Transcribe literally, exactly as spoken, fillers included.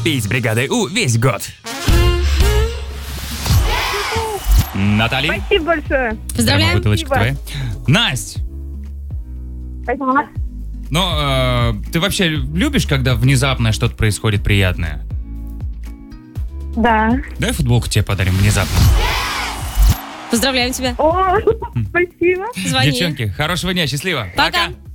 петь с бригадой У весь год. Натали. Спасибо большое. Поздравляем. Бутылочка твоя. Насть. Спасибо. Ну, э, ты вообще любишь, когда внезапно что-то происходит приятное? Да. Дай футболку тебе подарим внезапно. Поздравляем тебя. О, спасибо. Звони. Девчонки, хорошего дня, счастливо. Пока.